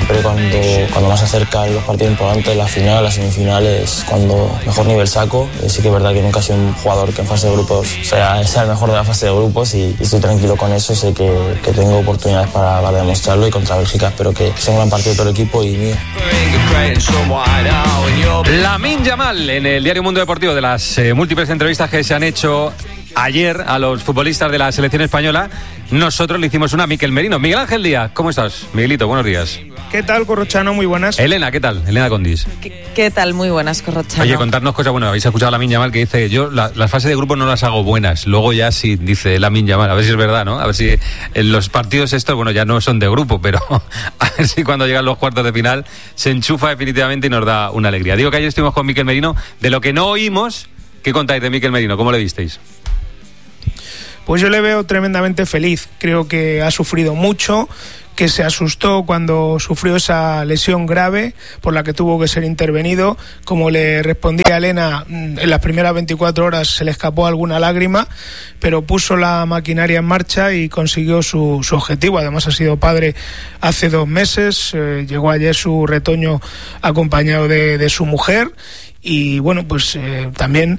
siempre cuando más se acercan los partidos importantes, la final, las semifinales, cuando mejor nivel saco. Sí que es verdad que nunca he sido un jugador que en fase de grupos sea el mejor de la fase de grupos y estoy tranquilo con eso. Sé que tengo oportunidades para demostrarlo y contra Bélgica espero que sea un gran partido de todo el equipo y mío. Lamine Yamal en el Diario Mundo Deportivo, de las múltiples entrevistas que se han hecho ayer a los futbolistas de la selección española, nosotros le hicimos una a Miquel Merino. Miguel Ángel Díaz, ¿cómo estás? Miguelito, buenos días. ¿Qué tal, Corrochano? Muy buenas. Elena, ¿qué tal? Elena Condis. ¿Qué tal? Muy buenas, Corrochano. Oye, contarnos cosas. Bueno, habéis escuchado a Lamine Yamal que dice, yo las fases de grupo no las hago buenas. Luego ya sí, dice Lamine Yamal. A ver si es verdad, ¿no? A ver si en los partidos estos, bueno, ya no son de grupo, pero a ver si cuando llegan los cuartos de final se enchufa definitivamente y nos da una alegría. Digo que ayer estuvimos con Miquel Merino. De lo que no oímos, ¿qué contáis de Miquel Merino? ¿Cómo le visteis? Pues yo le veo tremendamente feliz. Creo que ha sufrido mucho, que se asustó cuando sufrió esa lesión grave por la que tuvo que ser intervenido. Como le respondía a Elena, en las primeras 24 horas se le escapó alguna lágrima, pero puso la maquinaria en marcha y consiguió su objetivo. Además ha sido padre hace 2 meses, llegó ayer su retoño acompañado de su mujer y bueno, pues también